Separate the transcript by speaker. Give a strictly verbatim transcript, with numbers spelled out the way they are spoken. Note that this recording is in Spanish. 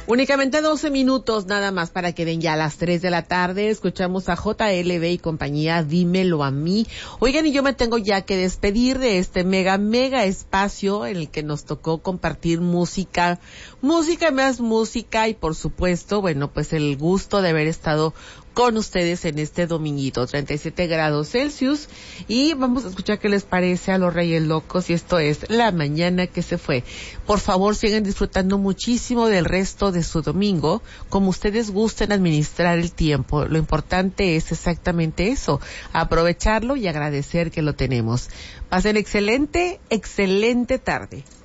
Speaker 1: Únicamente doce minutos nada más para que den ya a las tres de la tarde. Escuchamos a J L B y compañía, Dímelo a mí. Oigan, y yo me tengo ya que despedir de este mega, mega espacio en el que nos tocó compartir música, música más música y por supuesto, bueno, pues el gusto de haber estado con ustedes en este dominguito, treinta y siete grados Celsius, y vamos a escuchar qué les parece a los Reyes Locos, y esto es La Mañana que se fue. Por favor, sigan disfrutando muchísimo del resto de su domingo, como ustedes gusten administrar el tiempo. Lo importante es exactamente eso, aprovecharlo y agradecer que lo tenemos. Pasen excelente, excelente tarde.